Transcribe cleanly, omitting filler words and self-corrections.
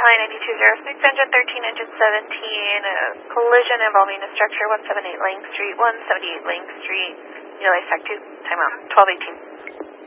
High 920, 6 engine 13, engine 17, collision involving a structure 178 Lang Street, 178 Lang Street, Utilize TAC 2, timeout, 1218.